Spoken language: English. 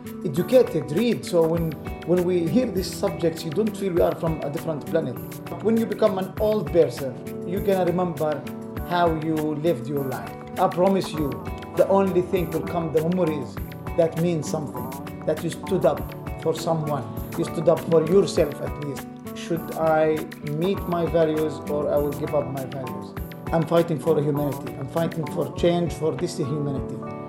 educated, read. So when we hear these subjects, you don't feel we are from a different planet. When you become an old person, you're gonna remember how you lived your life. I promise you, the only thing will come, the memories that mean something, that you stood up for someone, you stood up for yourself at least. Should I meet my values or I will give up my values? I'm fighting for humanity. I'm fighting for change for this humanity.